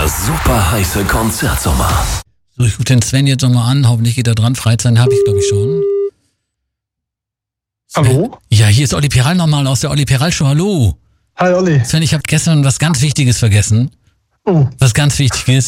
Der super heiße Konzertsommer. So, ich rufe den Sven jetzt nochmal an. Hoffentlich geht er dran. Freizeit habe ich, glaube ich, schon. Sven. Hallo? Ja, hier ist Olli Peral nochmal aus der Olli Peral Show. Hallo. Hi Olli. Sven, ich habe gestern was ganz Wichtiges vergessen. Oh. Was ganz Wichtiges.